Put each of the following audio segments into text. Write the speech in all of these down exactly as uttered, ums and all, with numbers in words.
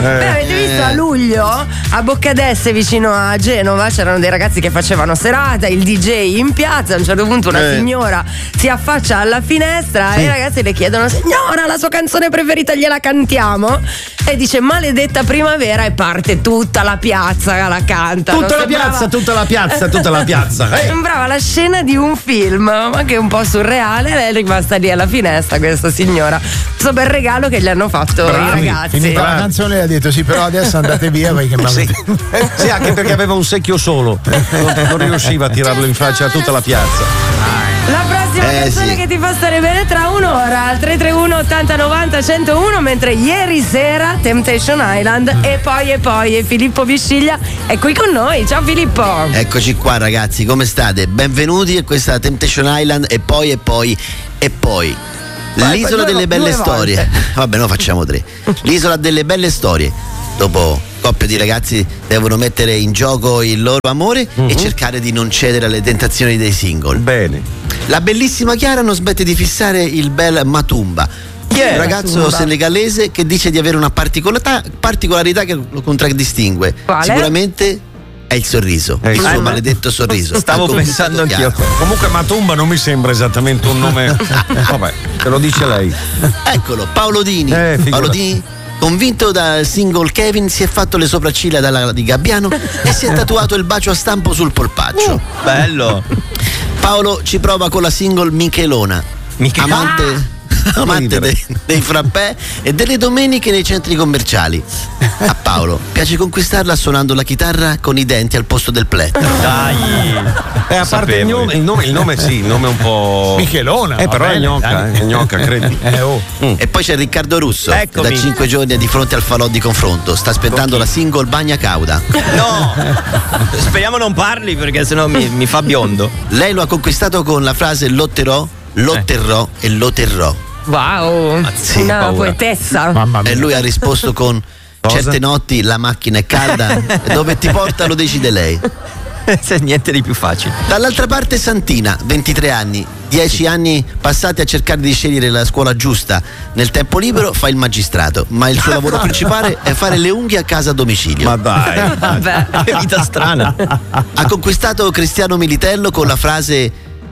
Beh, avete visto a luglio a Boccadesse vicino a Genova c'erano dei ragazzi che facevano serata, il D J in piazza, a un certo punto una Eh. signora si affaccia alla finestra Sì. e i ragazzi le chiedono: signora, la sua canzone preferita gliela cantiamo? E dice maledetta primavera e parte tutta la piazza, la canta. Tutta Non la sembrava- piazza, tutta la piazza, tutta la piazza. Eh. Sembrava la scena di un film, anche un po' surreale. Lei è rimasta lì alla finestra, questa signora. Questo bel regalo che gli hanno fatto Bravi. i ragazzi. Finita la canzone ha detto sì, però adesso andate via perché mi Sì. Sì, anche perché aveva un secchio solo, non, non riusciva a tirarlo in faccia a tutta la piazza. La prossima Eh, canzone sì. che ti fa stare bene tra un'ora al tre tre uno ottanta novanta centouno, mentre ieri sera Temptation Island e poi e poi e Filippo Bisciglia è qui con noi. Ciao Filippo. Eccoci qua ragazzi, come state? Benvenuti a questa Temptation Island e poi e poi e poi Vai, l'isola due- delle belle due storie. volte. Vabbè, no, facciamo tre. L'isola delle belle storie. Dopo coppie di ragazzi devono mettere in gioco il loro amore Mhm. e cercare di non cedere alle tentazioni dei single. Bene. La bellissima Chiara non smette di fissare il bel Matumba. è Un ragazzo Matumba? senegalese che dice di avere una particolarità, particolarità che lo contraddistingue. Quale? Sicuramente è il sorriso, È il il suo sorriso. maledetto sorriso. Stavo Ha conquistato pensando anch'io. Chiara. Comunque Matumba non mi sembra esattamente un nome. Vabbè, te lo dice lei. Eccolo, Paolo Dini. Eh, figura. Paolo Dini, convinto dal single Kevin, si è fatto le sopracciglia dalla, di Gabbiano e si è tatuato il bacio a stampo sul polpaccio. Bello. Paolo ci prova con la single Michelona, Michelona. amante, amante ridere. dei, dei frappè e delle domeniche nei centri commerciali. A Paolo piace conquistarla suonando la chitarra con i denti al posto del plettro. Dai. Eh, a parte il Sapevo. nome, il nome, il nome sì, il nome è un po'. Michelona. Eh, va però è bene, gnocca, dai. è gnocca, credi. Eh, oh. E poi c'è Riccardo Russo, che Eccomi. da cinque giorni è di fronte al falò di confronto. Sta aspettando la single Bagna Cauda. No. Speriamo non parli perché sennò mi, mi fa biondo. Lei lo ha conquistato con la frase lotterò, lotterrò e lo terrò. Wow, sì, una paura. poetessa. Mamma mia. E lui ha risposto con Cosa? certe notti la macchina è calda e dove ti porta lo decide lei. C'è niente di più facile. Dall'altra parte Santina, ventitré anni, dieci anni passati a cercare di scegliere la scuola giusta. Nel tempo libero fa il magistrato, ma il suo lavoro principale è fare le unghie a casa a domicilio. Ma dai. Vabbè. Che vita strana. Ha conquistato Cristiano Militello con la frase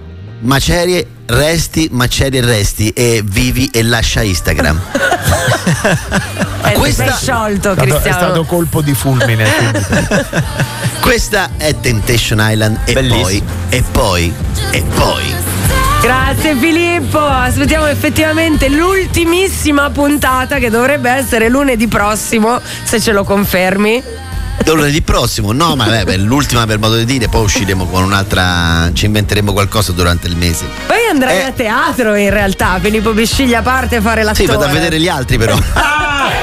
macerie, resti, macerie e resti e vivi e lascia Instagram. Eh, Questa- sei sciolto, È stato, è Cristiano. stato colpo di fulmine. quindi. Questa è Temptation Island e Bellissimo. poi, e poi, e poi. Grazie Filippo, aspettiamo effettivamente l'ultimissima puntata che dovrebbe essere lunedì prossimo, se ce lo confermi. Lunedì prossimo, no, ma beh, beh, l'ultima per modo di dire, poi usciremo con un'altra, ci inventeremo qualcosa durante il mese. Poi andrai Eh. a teatro in realtà, Filippo Bisciglia parte a fare Sì, l'attore. vado a vedere gli altri però.